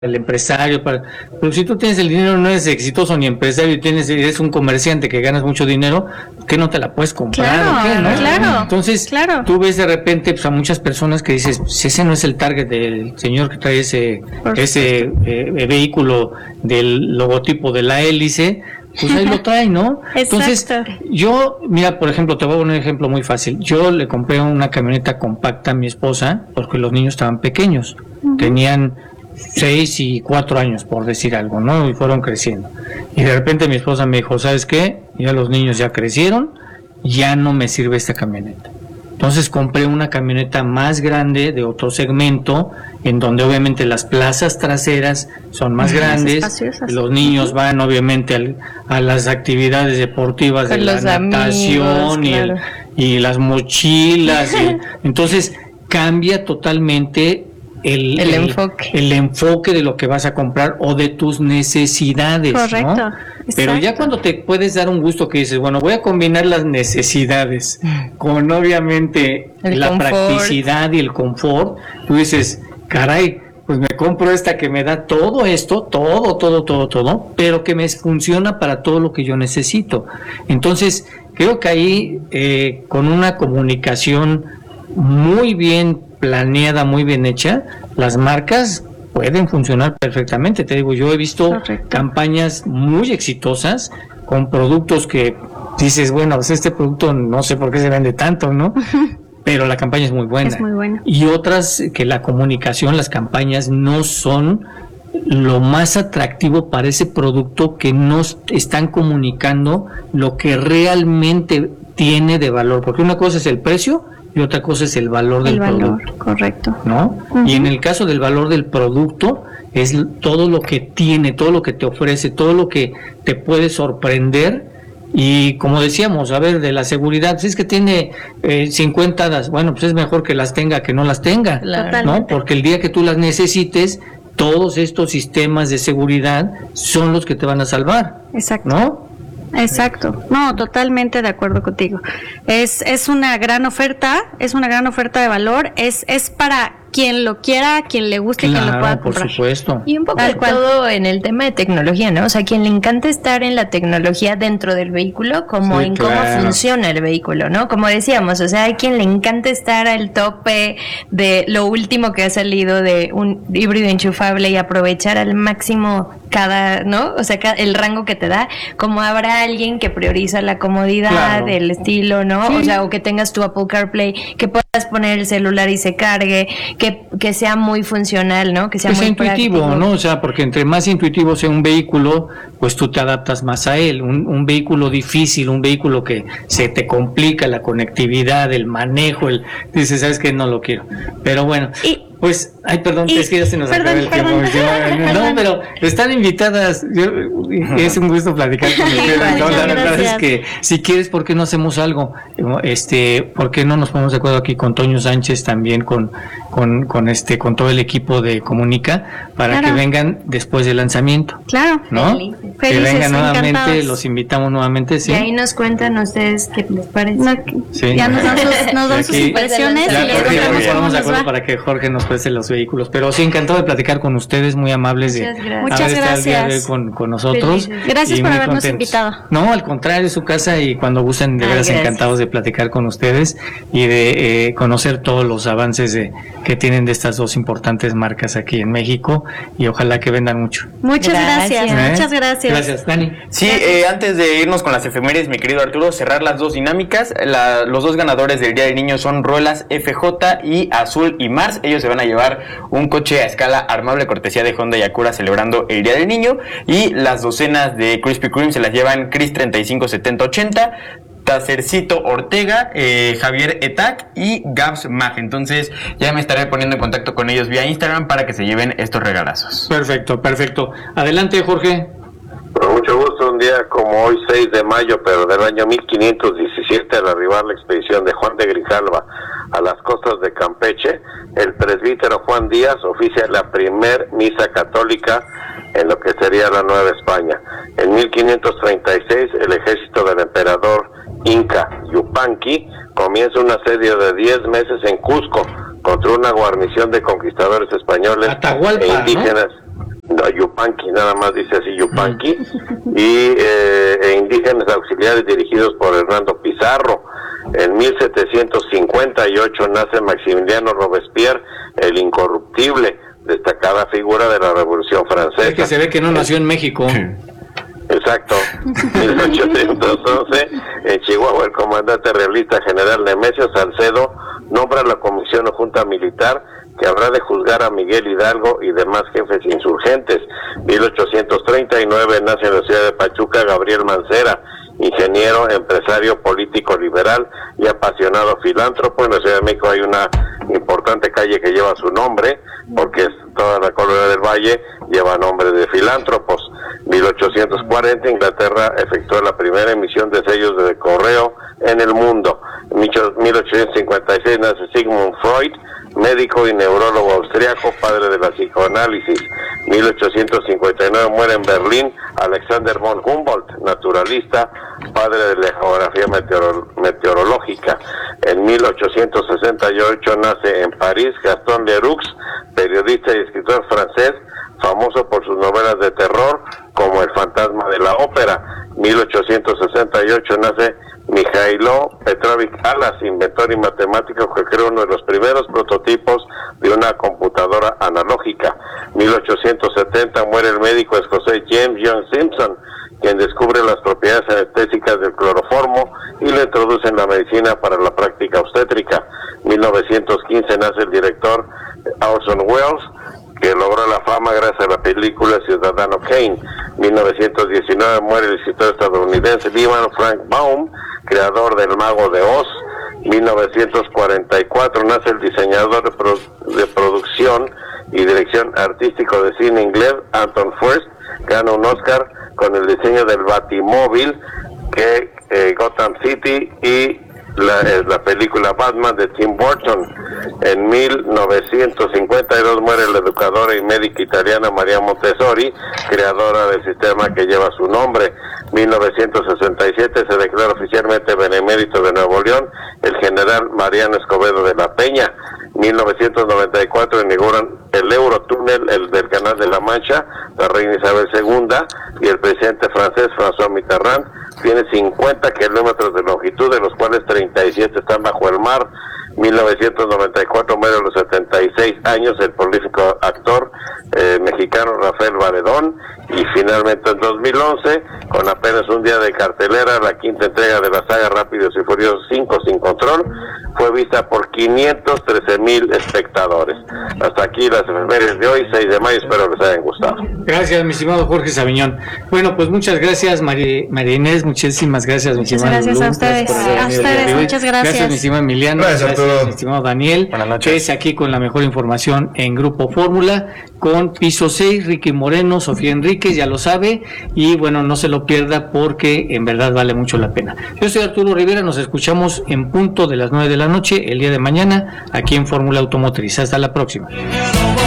el empresario, pero si tú tienes el dinero, no eres exitoso ni empresario, eres un comerciante que ganas mucho dinero, ¿qué no te la puedes comprar? Claro, ¿qué, no? claro. Entonces, claro. Tú ves de repente pues, a muchas personas que dices, pues, ese no es el target del señor que trae ese vehículo del logotipo de la hélice, pues ahí lo trae, ¿no? Entonces, yo, mira, por ejemplo, te voy a poner un ejemplo muy fácil. Yo le compré una camioneta compacta a mi esposa porque los niños estaban pequeños, tenían 6 y 4 años, por decir algo, ¿no? Y fueron creciendo. Y de repente mi esposa me dijo, ¿sabes qué? Ya los niños ya crecieron, ya no me sirve esta camioneta. Entonces compré una camioneta más grande de otro segmento, en donde obviamente las plazas traseras son más grandes, los niños van obviamente a las actividades deportivas de la natación y las mochilas, entonces cambia totalmente el enfoque de lo que vas a comprar o de tus necesidades. Correcto. ¿No? Pero ya cuando te puedes dar un gusto que dices, bueno, voy a combinar las necesidades con obviamente la practicidad y el confort, tú dices, caray, pues me compro esta que me da todo esto, todo, pero que me funciona para todo lo que yo necesito. Entonces, creo que ahí con una comunicación muy bien planeada, muy bien hecha, las marcas pueden funcionar perfectamente. Te digo, yo he visto campañas muy exitosas con productos que dices, bueno, pues este producto no sé por qué se vende tanto, ¿no? Pero la campaña es muy buena. Es muy buena. Y otras que la comunicación, las campañas no son lo más atractivo para ese producto, que no están comunicando lo que realmente tiene de valor, porque una cosa es el precio y otra cosa es el valor del producto. Correcto. ¿No? Y en el caso del valor del producto, es todo lo que tiene, todo lo que te ofrece, todo lo que te puede sorprender. Y como decíamos, a ver, de la seguridad, si es que tiene 50 hadas, bueno, pues es mejor que las tenga que no las tenga, ¿no? Porque el día que tú las necesites, todos estos sistemas de seguridad son los que te van a salvar. Exacto. ¿No? Exacto, no, totalmente de acuerdo contigo. Es una gran oferta, de valor, es para quien lo quiera, quien le guste, quien lo pueda comprar. Por supuesto. Y un poco de todo en el tema de tecnología, ¿no? O sea, quien le encanta estar en la tecnología dentro del vehículo, como en cómo funciona el vehículo, ¿no? Como decíamos, o sea, hay quien le encanta estar al tope de lo último que ha salido de un híbrido enchufable y aprovechar al máximo cada, ¿no? O sea, el rango que te da, como habrá alguien que prioriza la comodidad, el estilo, ¿no? Sí. O sea, o que tengas tu Apple CarPlay, que puedas poner el celular y se cargue, que sea muy funcional, ¿no? Que sea muy intuitivo, práctico, ¿no? O sea, porque entre más intuitivo sea un vehículo, pues tú te adaptas más a él. Un vehículo difícil, un vehículo que se te complica la conectividad, el manejo, dices, ¿sabes qué? No lo quiero. Pero bueno, pues, perdón, es que ya se nos acaba el tiempo. No, pero están invitadas. Es un gusto platicar con ustedes. La verdad es que si quieres, ¿por qué no hacemos algo? ¿Por qué no nos ponemos de acuerdo aquí con Toño Sánchez, también con todo el equipo de Comunica, para que vengan después del lanzamiento? Claro, ¿no? Que vengan nuevamente, encantados. los invitamos nuevamente. ¿Sí? Y ahí nos cuentan ustedes qué les parece. Ya nos dan sus impresiones y les contamos cómo nos va. Para que Jorge nos preste los vehículos. Pero sí, encantado de platicar con ustedes, muy amables de haber estado el día de hoy con nosotros. Gracias por habernos invitado. No, al contrario, es su casa, y cuando gusten, de veras encantados de platicar con ustedes y de conocer todos los avances que tienen de estas dos importantes marcas aquí en México, y ojalá que vendan mucho. Muchas gracias. Muchas gracias. Gracias, Dani. Sí, antes de irnos con las efemérides, mi querido Arturo, cerrar las dos dinámicas. Los dos ganadores del Día del Niño son Rolas FJ y Azul y Mars. Ellos se van a llevar un coche a escala armable cortesía de Honda y Acura, celebrando el Día del Niño, y las docenas de Krispy Kreme se las llevan Chris 357080, Tacercito Ortega, Javier Etac y Gabs Mag. Entonces ya me estaré poniendo en contacto con ellos vía Instagram para que se lleven estos regalazos. Perfecto. Adelante, Jorge. Con mucho gusto, un día como hoy, 6 de mayo, pero del año 1517, al arribar la expedición de Juan de Grijalva a las costas de Campeche, el presbítero Juan Díaz oficia la primer misa católica en lo que sería la Nueva España. En 1536, el ejército del emperador Inca Yupanqui comienza un asedio de 10 meses en Cusco contra una guarnición de conquistadores españoles Atahualpa, e indígenas. ¿no? no, Yupanqui, nada más dice así Yupanqui, y indígenas auxiliares dirigidos por Hernando Pizarro. En 1758 nace Maximiliano Robespierre, el incorruptible, destacada figura de la Revolución Francesa. Es que se ve que no nació en México. Exacto. 1811, en Chihuahua, el comandante realista general Nemesio Salcedo nombra la Comisión o Junta Militar que habrá de juzgar a Miguel Hidalgo y demás jefes insurgentes. 1839 nace en la ciudad de Pachuca Gabriel Mancera, ingeniero, empresario, político liberal y apasionado filántropo. En la Ciudad de México hay una importante calle que lleva su nombre, porque toda la colonia del Valle lleva nombre de filántropos. 1840, Inglaterra efectuó la primera emisión de sellos de correo en el mundo. 1856 nace Sigmund Freud, médico y neurólogo austriaco, padre de la psicoanálisis. 1859 muere en Berlín Alexander von Humboldt, naturalista, padre de la geografía meteorológica. En 1868 nace en París Gaston Leroux, periodista y escritor francés, famoso por sus novelas de terror como El fantasma de la ópera. 1868 nace Mikhailo Petrovich Alas, inventor y matemático que creó uno de los primeros prototipos de una computadora analógica. 1870 muere el médico escocés James John Simpson, quien descubre las propiedades anestésicas del cloroformo y lo introduce en la medicina para la práctica obstétrica. 1915 nace el director Orson Welles, que logró la fama gracias a la película Ciudadano Kane. 1919 muere el escritor estadounidense Ivan Frank Baum, creador del Mago de Oz. 1944 nace el diseñador de producción y dirección artístico de cine inglés Anton First, gana un Oscar con el diseño del Batimóvil, que Gotham City, y la película Batman de Tim Burton. En 1952 muere la educadora y médica italiana María Montessori, creadora del sistema que lleva su nombre. 1967 se declara oficialmente benemérito de Nuevo León el general Mariano Escobedo de la Peña. 1994 inauguran el Eurotúnel, el del Canal de la Mancha, la reina Isabel II, y el presidente francés François Mitterrand. Tiene 50 kilómetros de longitud, de los cuales 37 están bajo el mar. 1994 muere a los 76 años el prolífico actor mexicano Rafael Varedón. Y finalmente en 2011, con apenas un día de cartelera, la quinta entrega de la saga Rápidos y Furiosos 5 Sin Control fue vista por 513,000 espectadores. Hasta aquí las efemérides de hoy, 6 de mayo, espero les hayan gustado. Gracias, mi estimado Jorge Sabiñón. Bueno, pues muchas gracias, María Inés, muchísimas gracias, mi estimado. Gracias Lulú, a ustedes, muchas gracias. Gracias, mi estimado Emiliano, gracias mi estimado Daniel, que es aquí con la mejor información en Grupo Fórmula, con Piso 6, Ricky Moreno, Sofía Enríquez, ya lo sabe, y bueno, no se lo pierda porque en verdad vale mucho la pena. Yo soy Arturo Rivera, nos escuchamos en punto de las 9 de la noche el día de mañana aquí en Fórmula Automotriz. Hasta la próxima.